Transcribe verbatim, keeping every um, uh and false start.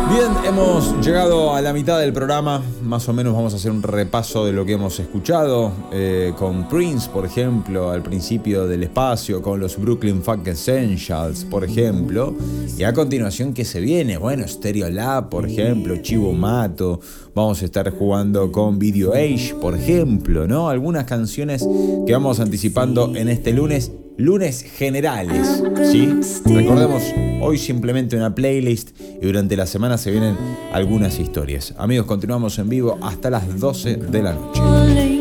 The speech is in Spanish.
Bien, hemos llegado a la mitad del programa. Más o menos vamos a hacer un repaso de lo que hemos escuchado. Eh, con Prince, por ejemplo, al principio del espacio, con los Brooklyn Funk Essentials, por ejemplo. Y a continuación, ¿qué se viene? Bueno, Stereolab, por ejemplo, Chivo Mato. Vamos a estar jugando con Video Age, por ejemplo, ¿no? Algunas canciones que vamos anticipando en este lunes. Lunes generales, ¿sí? Recordemos, hoy simplemente una playlist y durante la semana se vienen algunas historias. Amigos, continuamos en vivo hasta las doce de la noche.